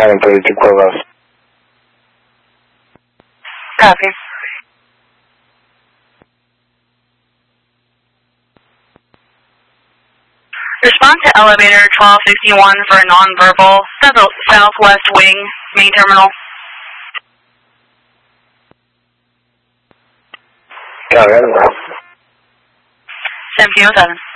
Having 32 Corvallis. Copy. Respond to elevator 1261 for a nonverbal, southwest wing, main terminal. Got it. 1707.